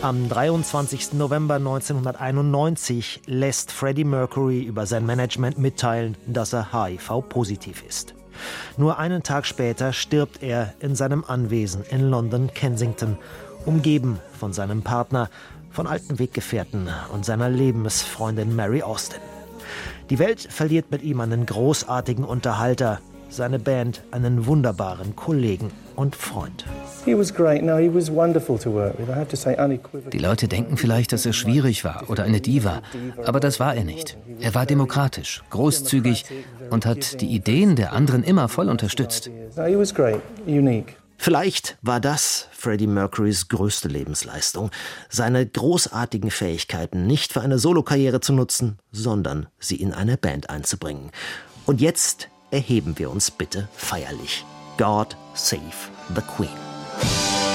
Am 23. November 1991 lässt Freddie Mercury über sein Management mitteilen, dass er HIV-positiv ist. Nur einen Tag später stirbt er in seinem Anwesen in London Kensington, umgeben von seinem Partner, von alten Weggefährten und seiner Lebensfreundin Mary Austin. Die Welt verliert mit ihm einen großartigen Unterhalter, seine Band einen wunderbaren Kollegen und Freund. Die Leute denken vielleicht, dass er schwierig war oder eine Diva, aber das war er nicht. Er war demokratisch, großzügig und hat die Ideen der anderen immer voll unterstützt. Vielleicht war das Freddie Mercurys größte Lebensleistung, seine großartigen Fähigkeiten nicht für eine Solokarriere zu nutzen, sondern sie in eine Band einzubringen. Und jetzt erheben wir uns bitte feierlich. God save the Queen.